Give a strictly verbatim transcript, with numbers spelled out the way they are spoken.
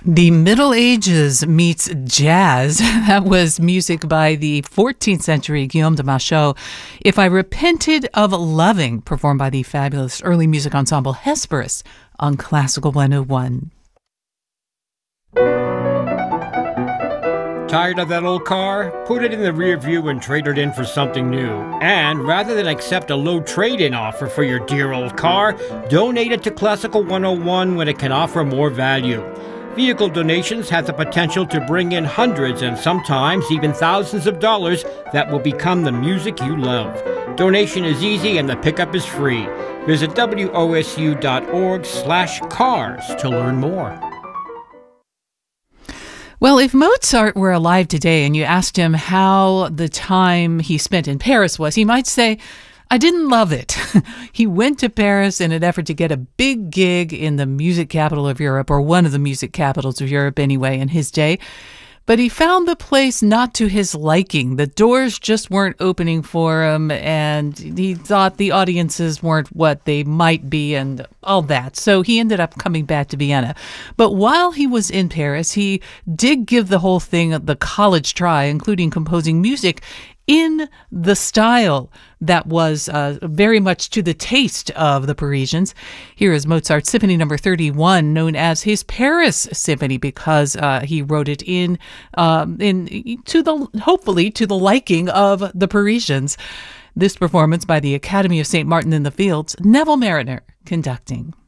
The Middle Ages meets jazz. That was music by the fourteenth century Guillaume de Machaut. If I Repented of Loving, performed by the fabulous early music ensemble Hesperus on Classical one oh one. Tired of that old car? Put it in the rear view and trade it in for something new. And rather than accept a low trade-in offer for your dear old car, donate it to Classical one oh one when it can offer more value. Vehicle donations have the potential to bring in hundreds and sometimes even thousands of dollars that will become the music you love. Donation is easy and the pickup is free. Visit W O S U dot org slash cars to learn more. Well, if Mozart were alive today and you asked him how the time he spent in Paris was, he might say, I didn't love it. He went to Paris in an effort to get a big gig in the music capital of Europe, or one of the music capitals of Europe anyway, in his day. But he found the place not to his liking. The doors just weren't opening for him, and he thought the audiences weren't what they might be and all that. So he ended up coming back to Vienna. But while he was in Paris, he did give the whole thing the college try, including composing music in the style that was uh, very much to the taste of the Parisians. Here is Mozart's Symphony Number thirty-one, known as his Paris Symphony, because uh, he wrote it in, um, in to the hopefully to the liking of the Parisians. This performance by the Academy of Saint Martin in the Fields, Neville Marriner conducting.